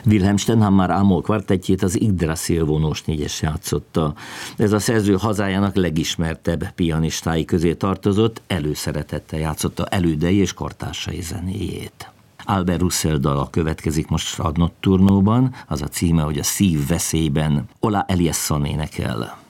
Wilhelm Stenhammar A-moll kvartettjét az Yggdrasil vonós négyes játszotta. Ez a szerző hazájának legismertebb pianistái közé tartozott, előszeretettel játszotta elődei és kortársai zenéjét. Albert Roussel dala következik most a Nocturnóban, az a címe, hogy a szív veszélyben. Ola Eliasson énekel.